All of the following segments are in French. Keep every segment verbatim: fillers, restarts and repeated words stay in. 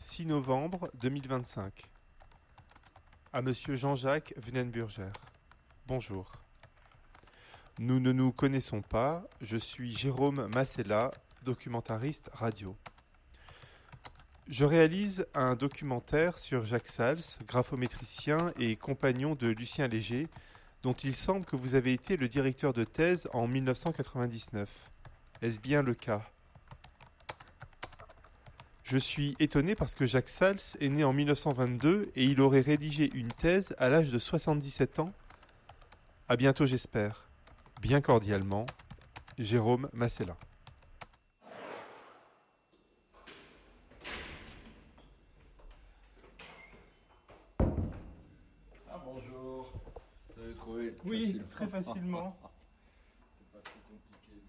six novembre deux mille vingt-cinq. À Monsieur Jean-Jacques Venenburger. Bonjour. Nous ne nous connaissons pas, je suis Jérôme Massella, documentariste radio. Je réalise un documentaire sur Jacques Sals, graphométricien et compagnon de Lucien Léger, dont il semble que vous avez été le directeur de thèse en mille neuf cent quatre-vingt-dix-neuf. Est-ce bien le cas ? Je suis étonné parce que Jacques Sals est né en mille neuf cent vingt-deux et il aurait rédigé une thèse à l'âge de soixante-dix-sept ans. À bientôt j'espère. Bien cordialement, Jérôme Massella. Ah bonjour, vous avez trouvé Oui, facilement. très facilement. C'est pas trop compliqué.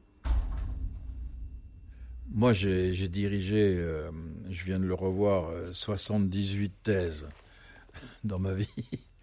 Moi, j'ai, j'ai dirigé, euh, je viens de le revoir, euh, soixante-dix-huit thèses dans ma vie.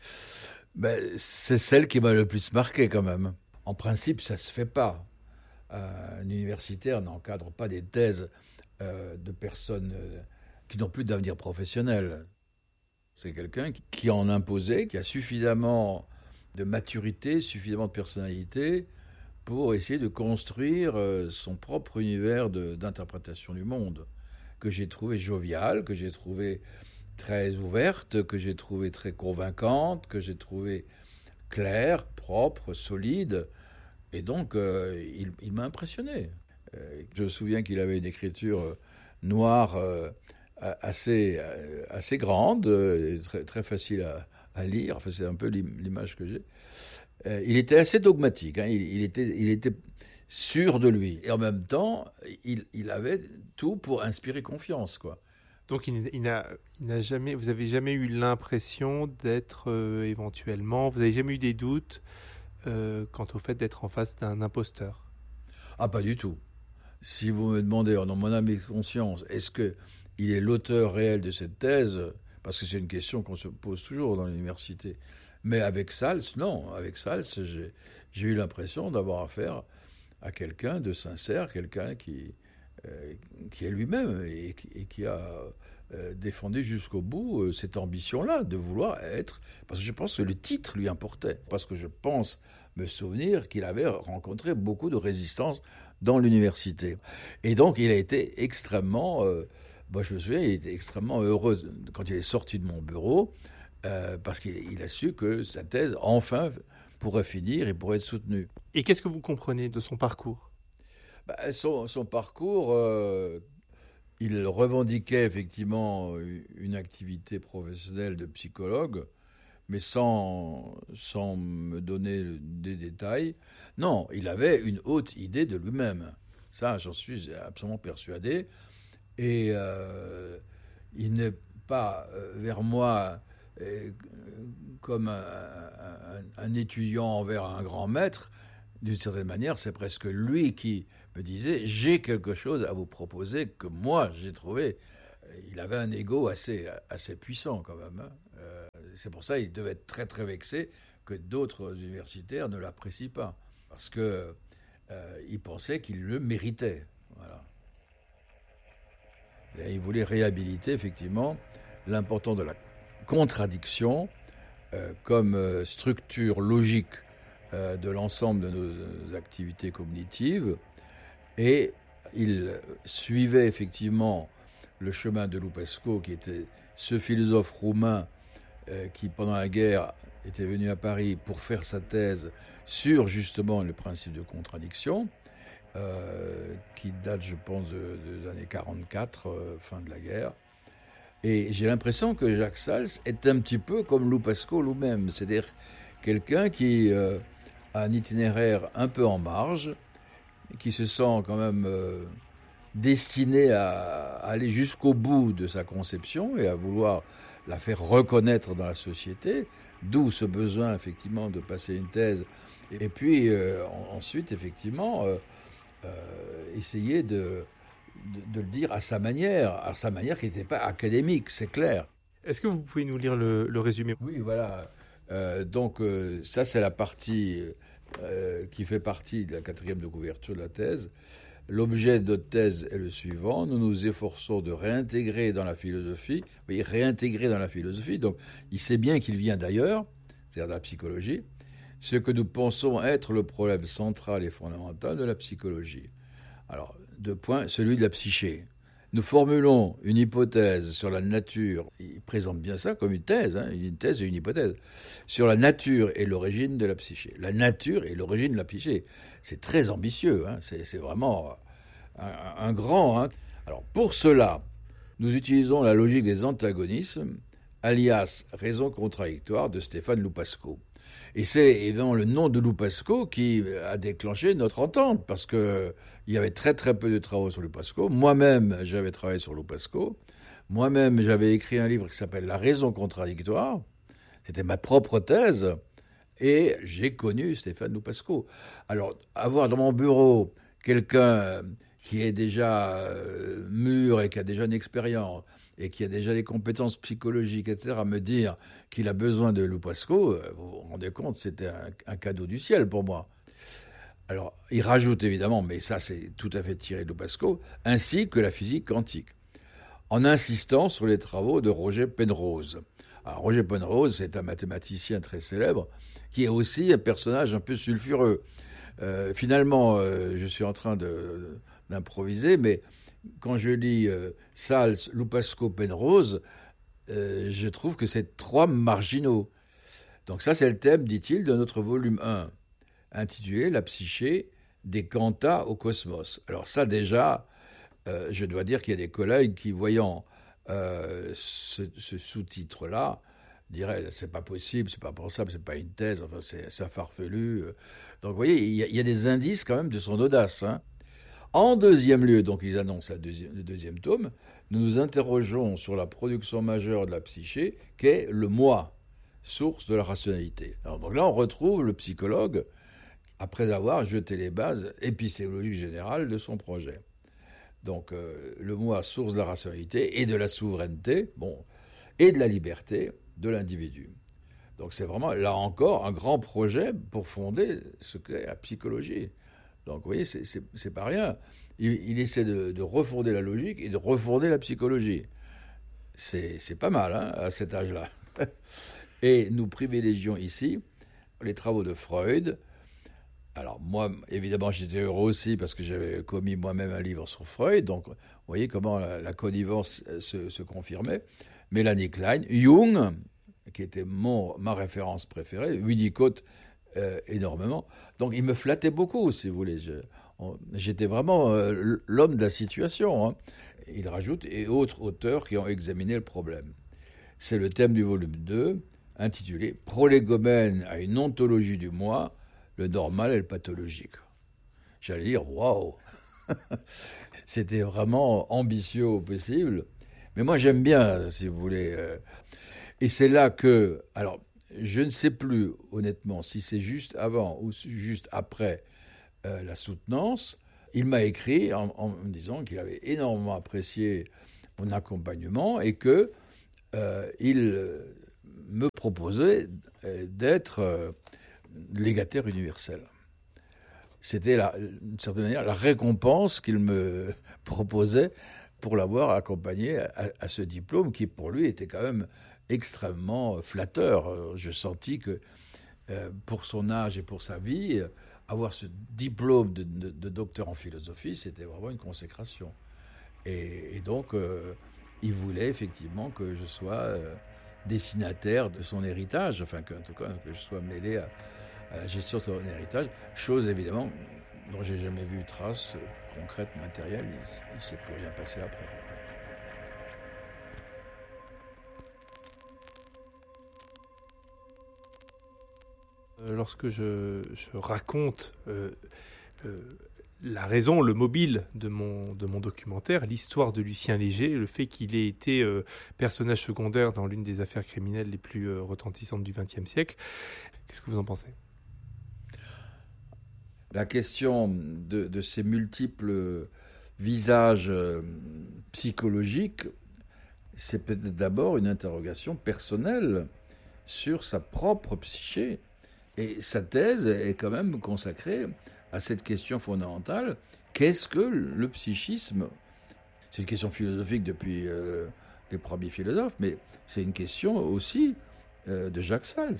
Ben, c'est celle qui m'a le plus marqué quand même. En principe, ça ne se fait pas. Euh, un universitaire n'encadre pas des thèses euh, de personnes euh, qui n'ont plus d'avenir professionnel. C'est quelqu'un qui, qui en imposait, qui a suffisamment de maturité, suffisamment de personnalité pour essayer de construire euh, son propre univers de, d'interprétation du monde, que j'ai trouvé jovial, que j'ai trouvé très ouverte, que j'ai trouvé très convaincante, que j'ai trouvé claire, propre, solide. Et donc, euh, il, il m'a impressionné. Euh, je me souviens qu'il avait une écriture euh, noire euh, assez, euh, assez grande, euh, très, très facile à, à lire. Enfin, c'est un peu l'image que j'ai. Euh, il était assez dogmatique, hein. il, il, était, il était sûr de lui. Et en même temps, il, il avait tout pour inspirer confiance, quoi. Donc il, il n'a, il n'a jamais, vous n'avez jamais eu l'impression d'être euh, éventuellement, vous n'avez jamais eu des doutes euh, quant au fait d'être en face d'un imposteur ? Ah, pas du tout. Si vous me demandez, en mon âme et conscience, est-ce qu'il est l'auteur réel de cette thèse ? Parce que c'est une question qu'on se pose toujours dans l'université. Mais avec Sals, non. Avec Sals, j'ai, j'ai eu l'impression d'avoir affaire à quelqu'un de sincère, quelqu'un qui, euh, qui est lui-même et, et qui a euh, défendu jusqu'au bout euh, cette ambition-là de vouloir être... Parce que je pense que le titre lui importait. Parce que je pense me souvenir qu'il avait rencontré beaucoup de résistance dans l'université. Et donc, il a été extrêmement... Euh, moi, je me souviens, il était extrêmement heureux quand il est sorti de mon bureau, euh, parce qu'il il a su que sa thèse, enfin, pourrait finir et pourrait être soutenue. Et qu'est-ce que vous comprenez de son parcours ? Bah, son, son parcours, euh, il revendiquait effectivement une activité professionnelle de psychologue, mais sans, sans me donner des détails. Non, il avait une haute idée de lui-même. Ça, j'en suis absolument persuadé. Et euh, il n'est pas euh, vers moi euh, comme un, un, un étudiant envers un grand maître. D'une certaine manière, c'est presque lui qui me disait « j'ai quelque chose à vous proposer que moi, j'ai trouvé ». Il avait un ego assez, assez puissant quand même. Hein. Euh, c'est pour ça qu'il devait être très très vexé que d'autres universitaires ne l'apprécient pas. Parce qu'il euh, pensait qu'il le méritait. Voilà. Et il voulait réhabiliter effectivement l'importance de la contradiction euh, comme euh, structure logique euh, de l'ensemble de nos, nos activités cognitives. Et il suivait effectivement le chemin de Lupescu, qui était ce philosophe roumain euh, qui, pendant la guerre, était venu à Paris pour faire sa thèse sur justement le principe de contradiction. Euh, qui date, je pense, de, des années quarante-quatre, euh, fin de la guerre. Et j'ai l'impression que Jacques Sals est un petit peu comme Lupescu lui-même, c'est-à-dire quelqu'un qui euh, a un itinéraire un peu en marge, qui se sent quand même euh, destiné à, à aller jusqu'au bout de sa conception et à vouloir la faire reconnaître dans la société, d'où ce besoin, effectivement, de passer une thèse. Et puis, euh, ensuite, effectivement... Euh, Euh, essayer de, de, de le dire à sa manière, à sa manière qui n'était pas académique, c'est clair. Est-ce que vous pouvez nous lire le, le résumé ? Oui, voilà. Euh, donc euh, ça, c'est la partie euh, qui fait partie de la quatrième de couverture de la thèse. L'objet de notre thèse est le suivant. Nous nous efforçons de réintégrer dans la philosophie, vous voyez, réintégrer dans la philosophie, donc il sait bien qu'il vient d'ailleurs, c'est-à-dire de la psychologie, ce que nous pensons être le problème central et fondamental de la psychologie. Alors, deux points, celui de la psyché. Nous formulons une hypothèse sur la nature, il présente bien ça comme une thèse, hein, une thèse et une hypothèse, sur la nature et l'origine de la psyché. La nature et l'origine de la psyché, c'est très ambitieux, hein, c'est, c'est vraiment un, un grand. Hein. Alors pour cela, nous utilisons la logique des antagonismes, alias raison contradictoire de Stéphane Loupasco. Et c'est évidemment le nom de Loupasco qui a déclenché notre entente, parce qu'il y avait très très peu de travaux sur Loupasco. Moi-même, j'avais travaillé sur Loupasco. Moi-même, j'avais écrit un livre qui s'appelle « La raison contradictoire ». C'était ma propre thèse. Et j'ai connu Stéphane Loupasco. Alors, avoir dans mon bureau quelqu'un qui est déjà euh, mûr et qui a déjà une expérience et qui a déjà des compétences psychologiques, et cetera, me dire qu'il a besoin de Loupasco, vous vous rendez compte, c'était un, un cadeau du ciel pour moi. Alors, il rajoute évidemment, mais ça c'est tout à fait tiré de Loupasco, ainsi que la physique quantique, en insistant sur les travaux de Roger Penrose. Alors, Roger Penrose, c'est un mathématicien très célèbre, qui est aussi un personnage un peu sulfureux. Euh, finalement, euh, je suis en train de, d'improviser, mais quand je lis euh, Sals, Loupasco, Penrose, euh, je trouve que c'est trois marginaux. Donc ça, c'est le thème, dit-il, de notre volume un, intitulé « La psyché des quanta au cosmos ». Alors ça, déjà, euh, je dois dire qu'il y a des collègues qui, voyant euh, ce, ce sous-titre-là, diraient « c'est pas possible, c'est pas pensable, c'est pas une thèse, enfin c'est, c'est farfelu ». Donc vous voyez, il y, a, il y a des indices quand même de son audace, hein. En deuxième lieu, donc ils annoncent deuxième, le deuxième tome, nous nous interrogeons sur la production majeure de la psyché, qu'est le moi, source de la rationalité. Alors, donc là, on retrouve le psychologue, après avoir jeté les bases épistémologiques générales de son projet. Donc euh, le moi, source de la rationalité et de la souveraineté, bon, et de la liberté de l'individu. Donc c'est vraiment, là encore, un grand projet pour fonder ce qu'est la psychologie. Donc, vous voyez, c'est, c'est, c'est pas rien. Il, il essaie de, de refonder la logique et de refonder la psychologie. C'est, c'est pas mal, hein, à cet âge-là. Et nous privilégions ici les travaux de Freud. Alors, moi, évidemment, j'étais heureux aussi parce que j'avais commis moi-même un livre sur Freud. Donc, vous voyez comment la, la connivence se, se confirmait. Mélanie Klein, Jung, qui était mon, ma référence préférée, Winnicott, Euh, énormément. Donc il me flattait beaucoup, si vous voulez. Je, on, j'étais vraiment euh, l'homme de la situation. Hein. Il rajoute, et autres auteurs qui ont examiné le problème. C'est le thème du volume deux, intitulé « Prolégomène à une ontologie du moi, le normal et le pathologique ». J'allais dire, waouh. C'était vraiment ambitieux au possible. Mais moi j'aime bien, si vous voulez. Euh, et c'est là que... alors. Je ne sais plus, honnêtement, si c'est juste avant ou juste après euh, la soutenance. Il m'a écrit en, en me disant qu'il avait énormément apprécié mon accompagnement et qu'il euh, me proposait d'être euh, légataire universel. C'était, la, d'une certaine manière, la récompense qu'il me proposait pour l'avoir accompagné à, à ce diplôme qui, pour lui, était quand même extrêmement flatteur. Je sentis que euh, pour son âge et pour sa vie, euh, avoir ce diplôme de, de, de docteur en philosophie, c'était vraiment une consécration. Et, et donc, euh, il voulait effectivement que je sois euh, destinataire de son héritage, enfin, que, en tout cas, que je sois mêlé à, à la gestion de son héritage, chose évidemment dont j'ai jamais vu trace euh, concrète, matérielle. Il ne s'est plus rien passé après. Lorsque je, je raconte euh, euh, la raison, le mobile de mon, de mon documentaire, l'histoire de Lucien Léger, le fait qu'il ait été euh, personnage secondaire dans l'une des affaires criminelles les plus euh, retentissantes du vingtième siècle, qu'est-ce que vous en pensez ? La question de, de ces multiples visages euh, psychologiques, c'est peut-être d'abord une interrogation personnelle sur sa propre psyché. Et sa thèse est quand même consacrée à cette question fondamentale, qu'est-ce que le psychisme ? C'est une question philosophique depuis euh, les premiers philosophes, mais c'est une question aussi euh, de Jacques Sals.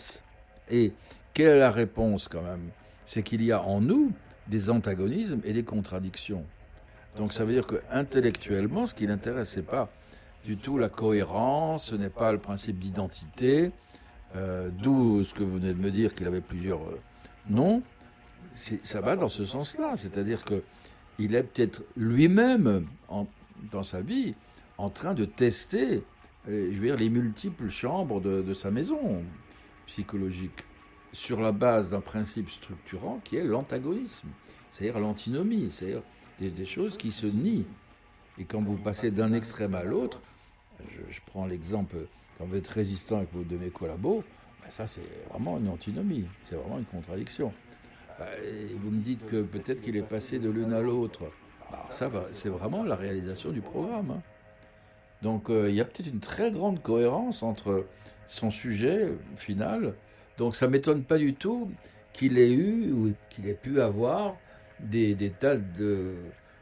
Et quelle est la réponse quand même ? C'est qu'il y a en nous des antagonismes et des contradictions. Donc ça veut dire qu'intellectuellement, ce qui l'intéresse, ce n'est pas du tout la cohérence, ce n'est pas le principe d'identité, euh, d'où ce que vous venez de me dire qu'il avait plusieurs euh, noms. C'est, ça va dans ce sens-là, c'est-à-dire qu'il est peut-être lui-même, en, dans sa vie, en train de tester euh, je veux dire, les multiples chambres de, de sa maison psychologique, sur la base d'un principe structurant qui est l'antagonisme, c'est-à-dire l'antinomie, c'est-à-dire des, des choses qui se nient. Et quand vous passez d'un extrême à l'autre, je, je prends l'exemple, quand vous êtes résistant avec vos de mes collabos, ben ça c'est vraiment une antinomie, c'est vraiment une contradiction. Ben, et vous me dites que peut-être qu'il est passé de l'une à l'autre. Ben, ça va, c'est vraiment la réalisation du programme. Hein. Donc euh, il y a peut-être une très grande cohérence entre son sujet final. Donc ça ne m'étonne pas du tout qu'il ait eu ou qu'il ait pu avoir des, des tas de,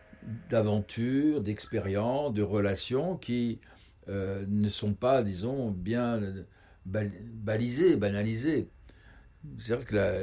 d'aventures, d'expériences, de relations qui euh, ne sont pas, disons, bien bal- balisées, banalisées. C'est-à-dire que la,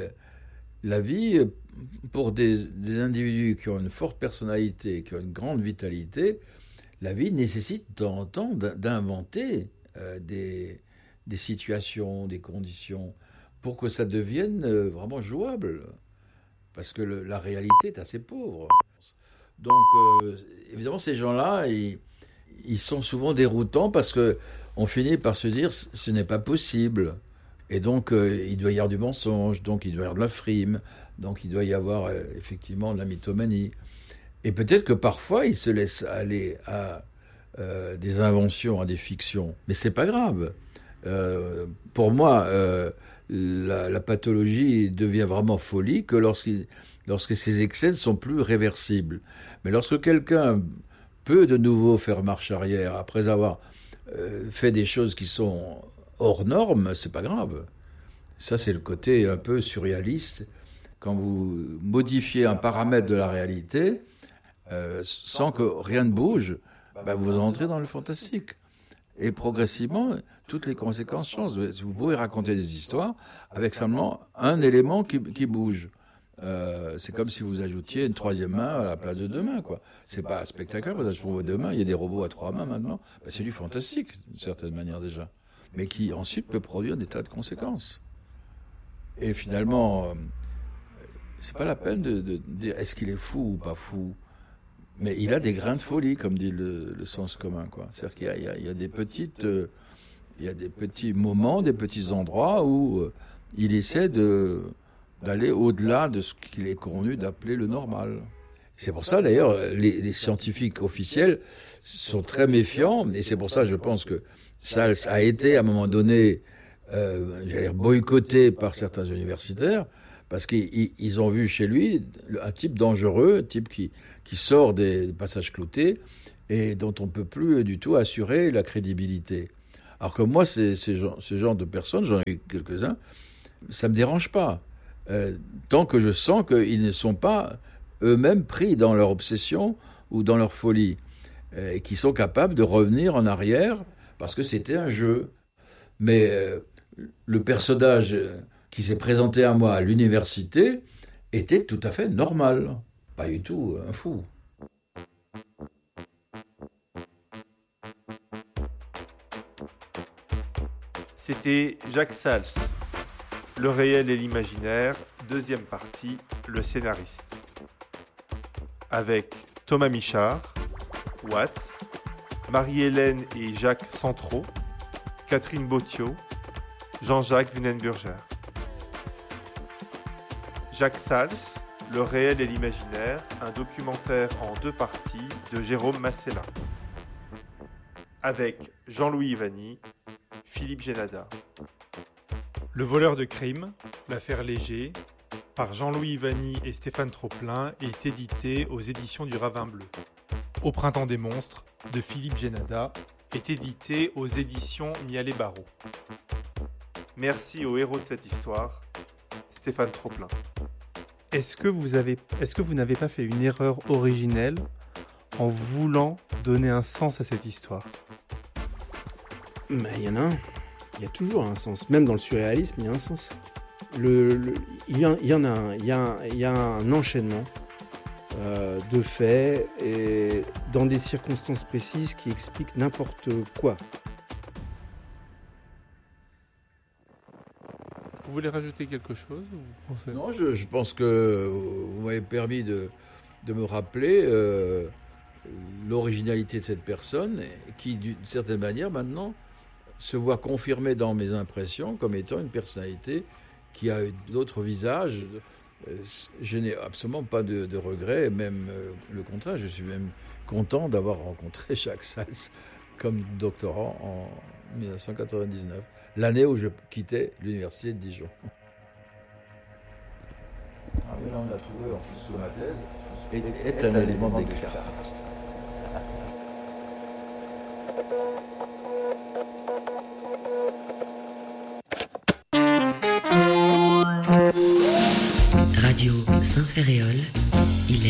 la vie, pour des, des individus qui ont une forte personnalité, qui ont une grande vitalité, la vie nécessite de temps en temps d'inventer euh, des, des situations, des conditions, pour que ça devienne euh, vraiment jouable. Parce que le, la réalité est assez pauvre. Donc, euh, évidemment, ces gens-là, ils, ils sont souvent déroutants parce qu'on finit par se dire ce n'est pas possible. Et donc, euh, il doit y avoir du mensonge, donc il doit y avoir de la frime, donc il doit y avoir euh, effectivement de la mythomanie. Et peut-être que parfois, ils se laissent aller à euh, des inventions, à des fictions. Mais c'est pas grave. Euh, pour moi, euh, la, la pathologie devient vraiment folie que lorsqu'il, lorsque ces excès ne sont plus réversibles. Mais lorsque quelqu'un peut de nouveau faire marche arrière après avoir euh, fait des choses qui sont hors normes, c'est pas grave. Ça, c'est le côté un peu surréaliste. Quand vous modifiez un paramètre de la réalité, euh, sans que rien ne bouge, ben vous entrez dans le fantastique. Et progressivement, toutes les conséquences changent. Vous pouvez raconter des histoires avec seulement un élément qui, qui bouge. Euh, c'est comme si vous ajoutiez une troisième main à la place de deux mains, quoi. C'est pas spectaculaire, vous avez toujours vos deux mains. Il y a des robots à trois mains maintenant. Ben, c'est du fantastique, d'une certaine manière déjà. Mais qui ensuite peut produire des tas de conséquences. Et finalement, euh, c'est pas la peine de, de dire est-ce qu'il est fou ou pas fou. Mais il a des grains de folie, comme dit le, le sens commun, quoi. C'est-à-dire qu'il y a, il y a, il y a des petites, euh, il y a des petits moments, des petits endroits où euh, il essaie de, d'aller au-delà de ce qu'il est convenu d'appeler le normal. C'est pour ça, d'ailleurs, les, les scientifiques officiels sont très méfiants, et c'est pour ça, je pense que Sals a été, à un moment donné, euh, j'allais dire, boycotté par certains universitaires, parce qu'ils ils ont vu chez lui un type dangereux, un type qui, qui sort des passages cloutés et dont on ne peut plus du tout assurer la crédibilité. Alors que moi, ces, ces, gens, ce genre de personnes, j'en ai eu quelques-uns, ça ne me dérange pas. Euh, tant que je sens qu'ils ne sont pas eux-mêmes pris dans leur obsession ou dans leur folie, euh, et qu'ils sont capables de revenir en arrière parce que c'était un jeu. Mais euh, le personnage qui s'est présenté à moi à l'université était tout à fait normal. Pas du tout un fou. C'était Jacques Sals, Le réel et l'imaginaire, deuxième partie, le scénariste. Avec Thomas Michard, Watts, Marie-Hélène et Jacques Centraux, Catherine Bottiot, Jean-Jacques Wunenburger. Jacques Sals, Le réel et l'imaginaire, un documentaire en deux parties de Jérôme Massella. Avec Jean-Louis Ivany, Philippe Génada. Le voleur de crime, l'affaire Léger, par Jean-Louis Ivany et Stéphane Troplin, est édité aux éditions du Ravin Bleu. Au printemps des monstres, de Philippe Génada, est édité aux éditions Mialet Barreau. Merci au héros de cette histoire, Stéphane Troplin. Est-ce que vous avez, est-ce que vous n'avez pas fait une erreur originelle en voulant donner un sens à cette histoire? Mais il y en a un. Il y a toujours un sens. Même dans le surréalisme, il y a un sens. Le, le- il, y en, il y en a un. Il y a un, il y a un enchaînement euh, de faits et dans des circonstances précises qui expliquent n'importe quoi. Vous voulez rajouter quelque chose ou vous pensez... Non, je, je pense que vous m'avez permis de, de me rappeler euh, l'originalité de cette personne qui, d'une certaine manière, maintenant, se voit confirmée dans mes impressions comme étant une personnalité qui a d'autres visages. Euh, Je n'ai absolument pas de, de regrets, même euh, le contraire, je suis même content d'avoir rencontré Jacques Sals comme doctorant en mille neuf cent quatre-vingt-dix-neuf, l'année où je quittais l'université de Dijon. Ah oui, là on a trouvé en plus sous ma thèse, est, est un élément d'éclairage. Radio Saint-Ferréol.